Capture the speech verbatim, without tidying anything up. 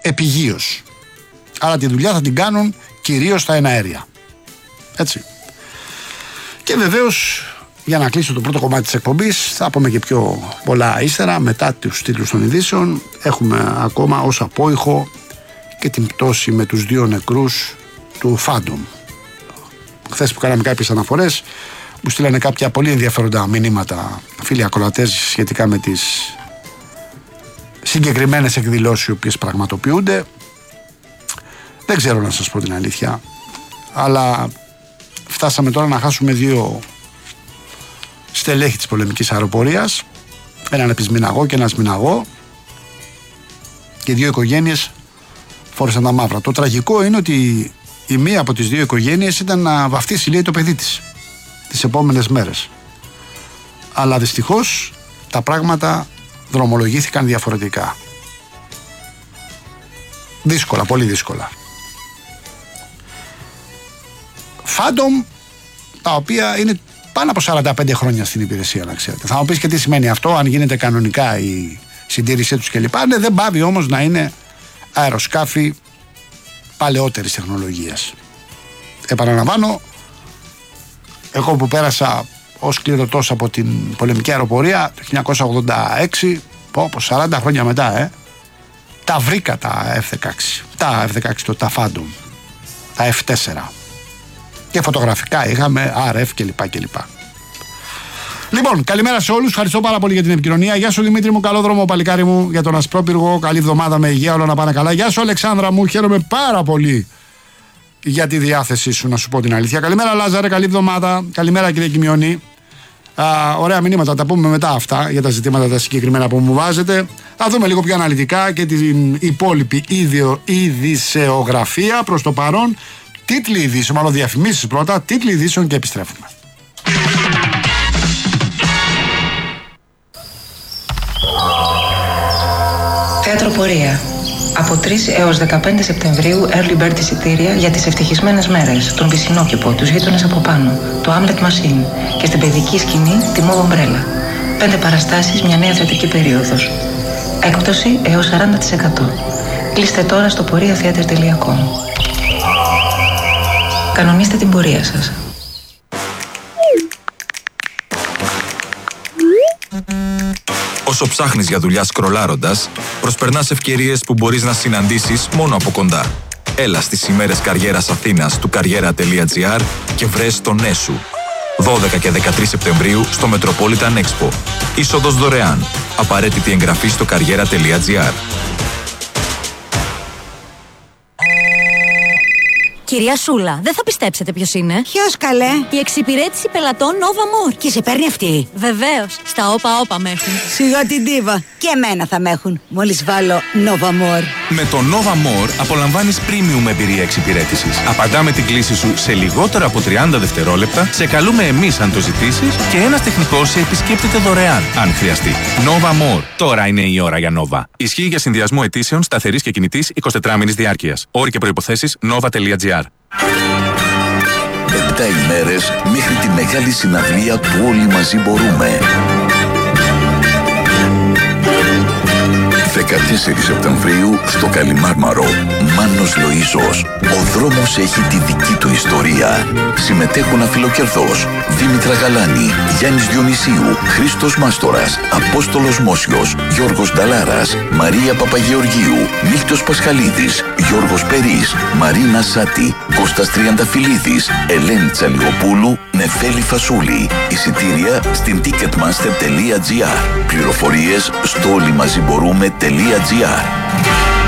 επιγείως. Άρα τη δουλειά θα την κάνουν κυρίως στα εναέρια. Έτσι. Και βεβαίως, για να κλείσω το πρώτο κομμάτι της εκπομπής, θα πούμε και πιο πολλά ύστερα, μετά τους τίτλους των ειδήσεων. Έχουμε ακόμα ως απόϊχο και την πτώση με τους δύο νεκρούς του Phantom. Χθες που κάναμε κάποιες αναφορές, μου στείλανε κάποια πολύ ενδιαφέροντα μηνύματα φίλοι ακροατές σχετικά με τις συγκεκριμένες εκδηλώσεις οι οποίες πραγματοποιούνται. Δεν ξέρω να σας πω την αλήθεια, αλλά φτάσαμε τώρα να χάσουμε δύο στελέχη της πολεμικής αεροπορίας, έναν επισμηναγό και ένα σμηναγό, και δύο οικογένειες φόρεσαν τα μαύρα. Το τραγικό είναι ότι η μία από τις δύο οικογένειες ήταν να βαφτίσει, λέει, το παιδί της τις επόμενες μέρες. Αλλά δυστυχώς τα πράγματα δρομολογήθηκαν διαφορετικά. Δύσκολα, πολύ δύσκολα. Phantom, τα οποία είναι πάνω από σαράντα πέντε χρόνια στην υπηρεσία, να ξέρετε. Θα μου πεις και τι σημαίνει αυτό, αν γίνεται κανονικά η συντήρησή τους κλπ. Ναι, δεν πάβει όμως να είναι αεροσκάφη παλαιότερης τεχνολογίας. Επαναλαμβάνω, εγώ που πέρασα ως κληρωτός από την πολεμική αεροπορία το χίλια εννιακόσια ογδόντα έξι, πω, πω, σαράντα χρόνια μετά, ε, τα βρήκα τα εφ δεκαέξι, τα εφ δεκαέξι, το, τα Phantom, τα εφ τέσσερα. Και φωτογραφικά είχαμε αρ εφ κλπ. κλπ. Λοιπόν, καλημέρα σε όλους. Ευχαριστώ πάρα πολύ για την επικοινωνία. Γεια σου Δημήτρη μου, καλό δρόμο παλικάρι μου για τον Ασπρόπυργο. Καλή εβδομάδα με υγεία, όλα να πάνε καλά. Γεια σου Αλεξάνδρα μου, χαίρομαι πάρα πολύ για τη διάθεσή σου, να σου πω την αλήθεια. Καλημέρα Λάζαρε, καλή εβδομάδα. Καλημέρα κύριε Κιμιώνη. Α, ωραία μηνύματα, τα πούμε μετά αυτά για τα ζητήματα τα συγκεκριμένα που μου βάζετε. Θα δούμε λίγο πιο αναλυτικά και την υπόλοιπη ειδησεογραφία προς το παρόν. Τίτλοι ειδήσεων, μάλλον διαφημίσεις πρώτα, τίτλοι ειδήσεων και επιστρέφουμε. Θέατρο Πορεία. Από τρεις έως δεκαπέντε Σεπτεμβρίου, early bird εισιτήρια για τις ευτυχισμένες μέρες, τον Πισινόκηπο, τους γείτονες από πάνω, το Hamlet Machine και στην παιδική σκηνή τη Move Umbrella. Πέντε παραστάσεις, μια νέα θεατρική περίοδος. Έκπτωση έως σαράντα τοις εκατό. Κλείστε τώρα στο πορεία-theater τελεία com. Κανονίστε την πορεία σας. Όσο ψάχνεις για δουλειά σκρολάροντας, προσπερνάς ευκαιρίες που μπορείς να συναντήσεις μόνο από κοντά. Έλα στις ημέρες καριέρας Αθήνας του καριέρα τελεία τζι άρ και βρες το ναι σου. δώδεκα και δεκατρείς Σεπτεμβρίου στο Metropolitan Expo. Είσοδος δωρεάν. Απαραίτητη εγγραφή στο καριέρα τελεία τζι άρ. Κυρία Σούλα, δεν θα πιστέψετε ποιος είναι. Ποιος καλέ? Η εξυπηρέτηση πελατών Nova More. Και σε παίρνει αυτή? Βεβαίως, στα όπα όπα με έχουν. Σιγά την τίβα. Και εμένα θα με έχουν, μόλις βάλω Nova More. Με το Nova More απολαμβάνεις premium εμπειρία εξυπηρέτησης. Απαντάμε την κλήση σου σε λιγότερο από τριάντα δευτερόλεπτα, σε καλούμε εμείς αν το ζητήσεις και ένας τεχνικός σε επισκέπτεται δωρεάν, αν χρειαστεί. Nova More. Τώρα είναι η ώρα για Nova. Ισχύει για συνδυασμό αιτήσεων σταθερής και κινητής εικοσιτετράμηνης διάρκειας. Όροι και προϋποθέσεις nova τελεία τζι άρ. Επτά ημέρες μέχρι τη μεγάλη συναυλία του Όλοι Μαζί Μπορούμε. δεκατέσσερις Σεπτεμβρίου στο Καλιμάρμαρο. Μάνος Λοΐζος. Ο δρόμος έχει τη δική του ιστορία. Συμμετέχουν Αφιλοκερδός, Δήμητρα Γαλάνη, Γιάννης Διονυσίου, Χρήστος Μάστορας, Απόστολος Μόσιος, Γιώργος Νταλάρας, Μαρία Παπαγεωργίου, Μίλτος Πασχαλίδης, Γιώργος Περής, Μαρίνα Σάτη, Κώστας Τριανταφυλλίδης, Ελένη Τσαλιγοπούλου, Νεφέλη Φασούλη. Εισιτήρια στην ticketmaster τελεία τζι άρ. Πληροφορίες στο όλοιμαζιμπορούμε τελεία τζι άρ.